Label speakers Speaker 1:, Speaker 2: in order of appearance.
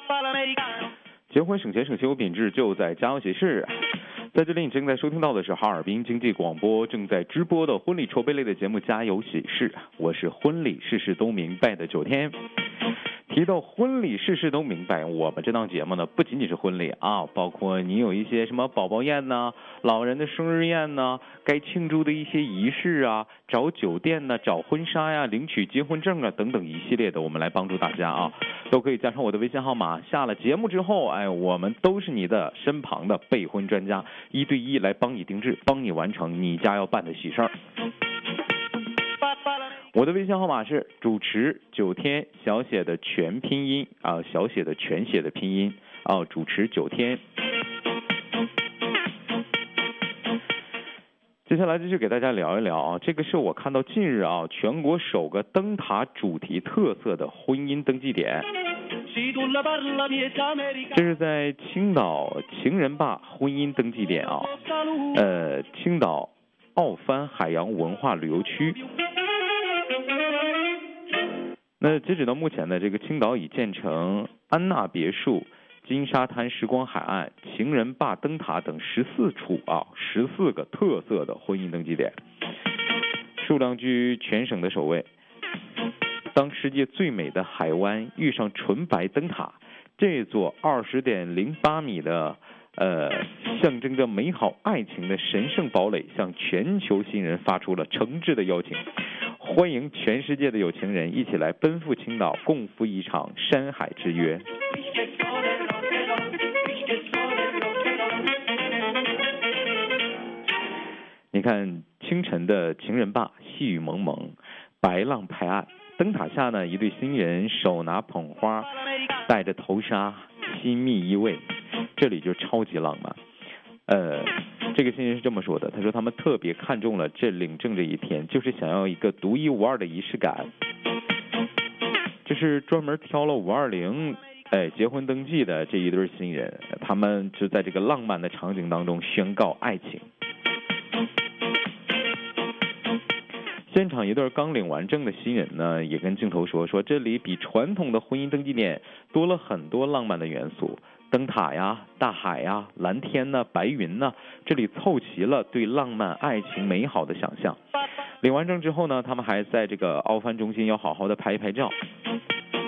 Speaker 1: 结婚省钱省心有品质，就在家有喜事。在这里，你正在收听到的是哈尔滨经济广播正在直播的婚礼筹备类的节目《家有喜事》，我是婚礼事事都明白的9天。提到婚礼事事都明白，我们这档节目呢，不仅仅是婚礼啊，包括你有一些什么宝宝宴呐、老人的生日宴呐、该庆祝的一些仪式啊，找酒店呢、找婚纱呀、领取结婚证啊等等一系列的，我们来帮助大家啊，都可以加上我的微信号码。下了节目之后，我们都是你的身旁的备婚专家，1对1来帮你定制，帮你完成你家要办的喜事儿。我的微信号码是主持9天小写的全拼音啊，小写的全写的拼音啊，主持9天。接下来继续给大家聊一聊啊，这个是我看到近日啊全国首个灯塔主题特色的婚姻登记点。这是在青岛情人坝婚姻登记点啊，青岛奥帆海洋文化旅游区。那截止到目前呢，这个青岛已建成安娜别墅、金沙滩时光海岸、情人坝灯塔等14处啊，14个特色的婚姻登记点，数量居全省的首位。当世界最美的海湾遇上纯白灯塔，这座20.08米的象征着美好爱情的神圣堡垒，向全球新人发出了诚挚的邀请。欢迎全世界的有情人一起来奔赴青岛，共赴一场山海之约。你看清晨的情人坝，细雨蒙蒙，白浪拍岸，灯塔下呢，一对新人手拿捧花，戴着头纱，亲密依偎，这里就超级浪漫。这个新人是这么说的，他说他们特别看重了这领证这一天，就是想要一个独一无二的仪式感。这是专门挑了520结婚登记的这一对新人，他们就在这个浪漫的场景当中宣告爱情。现场一对刚领完证的新人呢，也跟镜头说这里比传统的婚姻登记点多了很多浪漫的元素，灯塔呀、大海呀、蓝天呢、白云呢，这里凑齐了对浪漫爱情美好的想象。领完证之后呢，他们还在这个奥帆中心要好好的拍一拍照。